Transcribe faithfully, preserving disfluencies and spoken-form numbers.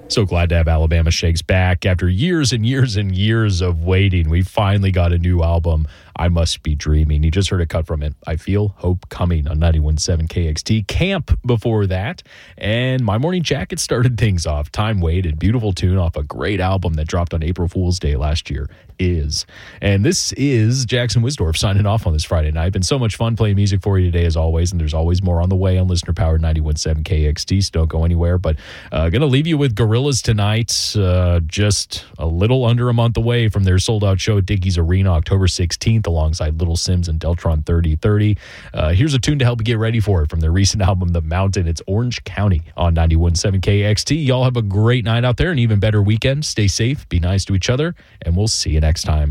So glad to have Alabama Shakes back. After years and years and years of waiting, we finally got a new album, I Must Be Dreaming. You just heard a cut from it. I Feel Hope Coming on ninety-one point seven K X T. Camp before that. And My Morning Jacket started things off. Time Waited. Beautiful tune off a great album that dropped on April Fool's Day last year. Is. And this is Jackson Wisdorf signing off on this Friday night. Been so much fun playing music for you today as always, and there's always more on the way on Listener Powered ninety-one point seven K X T, so don't go anywhere. But uh, going to leave you with Gorillaz tonight, uh, just a little under a month away from their sold-out show at Dickies Arena, October sixteenth, alongside Little Sims and Deltron thirty thirty. Uh, here's a tune to help you get ready for it from their recent album, The Mountain. It's Orange County on ninety-one point seven K X T. Y'all have a great night out there, an even better weekend. Stay safe, be nice to each other, and we'll see you next time.